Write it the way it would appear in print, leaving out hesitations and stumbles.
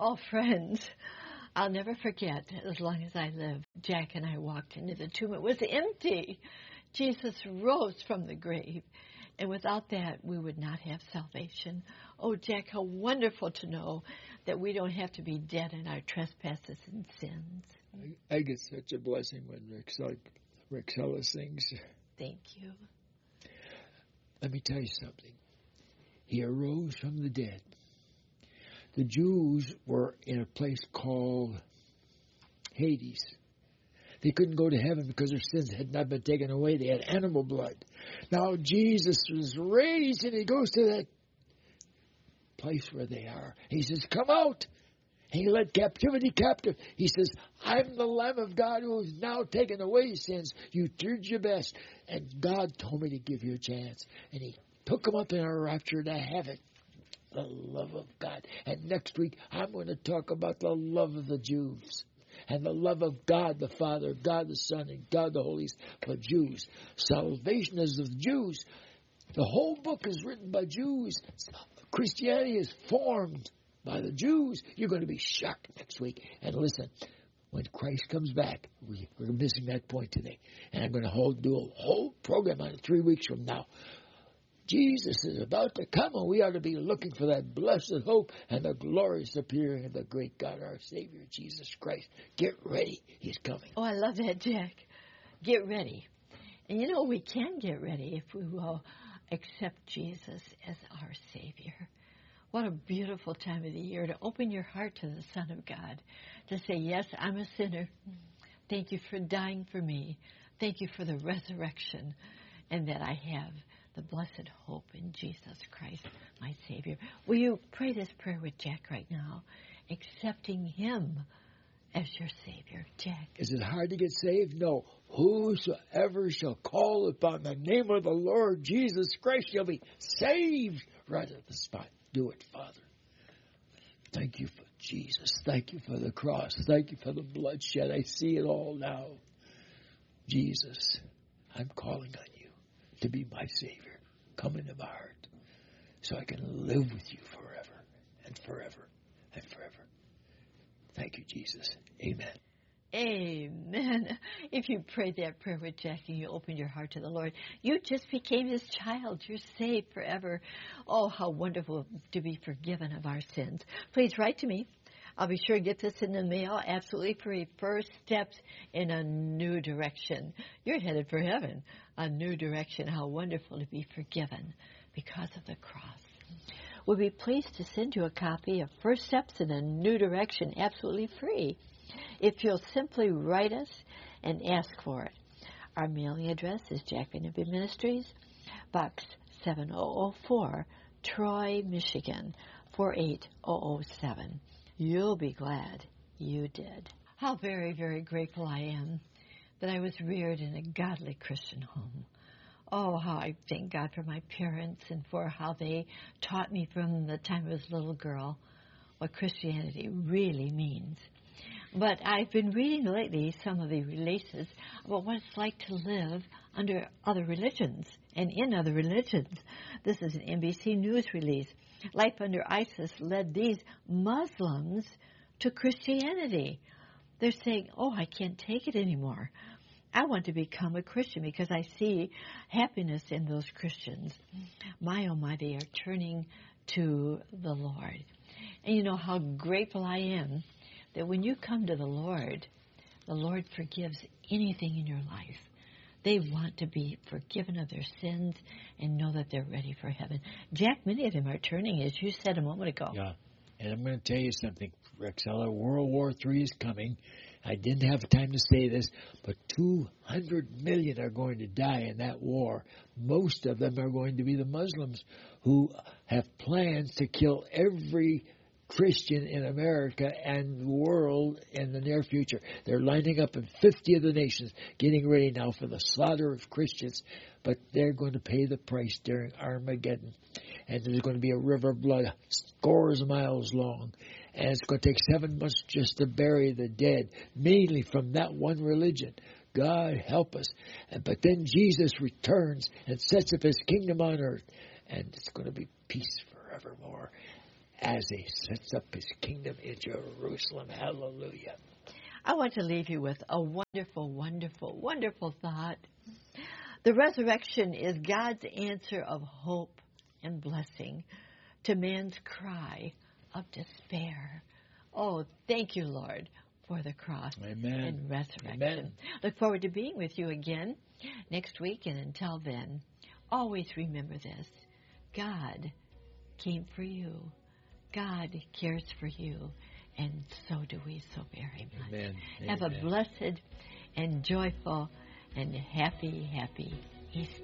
Oh, friends, I'll never forget, as long as I live, Jack and I walked into the tomb. It was empty. Jesus rose from the grave. And without that, we would not have salvation. Oh, Jack, how wonderful to know that we don't have to be dead in our trespasses and sins. I get such a blessing when Rexella sings. Thank you. Let me tell you something. He arose from the dead. The Jews were in a place called Hades. They couldn't go to heaven because their sins had not been taken away. They had animal blood. Now Jesus was raised, and he goes to that place where they are. He says, come out. And he led captivity captive. He says, I'm the Lamb of God who has now taken away sins. You did your best. And God told me to give you a chance. And he took him up in a rapture to heaven. The love of God. And next week, I'm going to talk about the love of the Jews. And the love of God the Father, God the Son, and God the Holy Spirit for Jews. Salvation is of the Jews. The whole book is written by Jews. Christianity is formed by the Jews. You're going to be shocked next week. And listen, when Christ comes back, we're missing that point today. And I'm going to do a whole program on it 3 weeks from now. Jesus is about to come, and we ought to be looking for that blessed hope and the glorious appearing of the great God, our Savior, Jesus Christ. Get ready. He's coming. Oh, I love that, Jack. Get ready. And you know, we can get ready if we will accept Jesus as our Savior. What a beautiful time of the year to open your heart to the Son of God, to say, yes, I'm a sinner. Thank you for dying for me. Thank you for the resurrection, and that I have the blessed hope in Jesus Christ, my Savior. Will you pray this prayer with Jack right now, accepting Him as your Savior? Jack. Is it hard to get saved? No. Whosoever shall call upon the name of the Lord Jesus Christ shall be saved right at the spot. Do it, Father. Thank you for Jesus. Thank you for the cross. Thank you for the bloodshed. I see it all now. Jesus, I'm calling on you to be my Savior. Come into my heart so I can live with you forever and forever and forever. Thank you, Jesus. Amen. Amen. If you prayed that prayer with Jack and you opened your heart to the Lord, you just became His child. You're saved forever. Oh, how wonderful to be forgiven of our sins. Please write to me. I'll be sure to get this in the mail absolutely free. First steps in a new direction. You're headed for heaven. A new direction. How wonderful to be forgiven because of the cross. We'll be pleased to send you a copy of First Steps in a New Direction absolutely free if you'll simply write us and ask for it. Our mailing address is Jack Van Impe Ministries, Box 7004, Troy, Michigan, 48007. You'll be glad you did. How very, very grateful I am that I was reared in a godly Christian home. Oh, how I thank God for my parents and for how they taught me from the time I was a little girl what Christianity really means. But I've been reading lately some of the releases about what it's like to live under other religions and in other religions. This is an NBC News release. Life under ISIS led these Muslims to Christianity. They're saying, oh, I can't take it anymore. I want to become a Christian because I see happiness in those Christians. My, oh my, they are turning to the Lord. And you know how grateful I am that when you come to the Lord forgives anything in your life. They want to be forgiven of their sins and know that they're ready for heaven. Jack, many of them are turning, as you said a moment ago. Yeah, and I'm going to tell you something, Rexella. World War III is coming. I didn't have time to say this, but 200 million are going to die in that war. Most of them are going to be the Muslims who have plans to kill every Christian in America and the world in the near future. They're lining up in 50 of the nations, getting ready now for the slaughter of Christians, but they're going to pay the price during Armageddon. And there's going to be a river of blood scores of miles long. And it's going to take 7 months just to bury the dead, mainly from that one religion. God help us. But then Jesus returns and sets up His kingdom on earth. And it's going to be peace forevermore. as He sets up His kingdom in Jerusalem. Hallelujah. I want to leave you with a wonderful, wonderful, wonderful thought. The resurrection is God's answer of hope and blessing to man's cry of despair. Oh, thank you, Lord, for the cross and resurrection. Amen. Look forward to being with you again next week. And until then, always remember this. God came for you. God cares for you. And so do we so very much. Amen. Have a blessed and joyful and happy Easter.